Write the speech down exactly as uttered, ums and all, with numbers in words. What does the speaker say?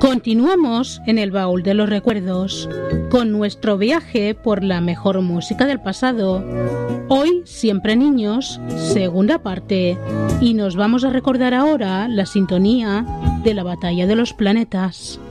Continuamos en el baúl de los recuerdos con nuestro viaje por la mejor música del pasado. Hoy, Siempre Niños, segunda parte, y nos vamos a recordar ahora la sintonía de la Batalla de los Planetas.